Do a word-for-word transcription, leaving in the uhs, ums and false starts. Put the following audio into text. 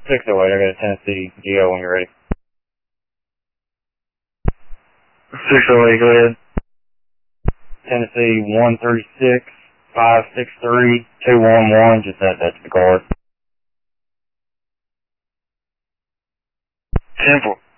six oh eight, I got a Tennessee G O when you're ready. six oh eight, go ahead. Tennessee one three six, five six three, two one one, just add that to the card. Simple.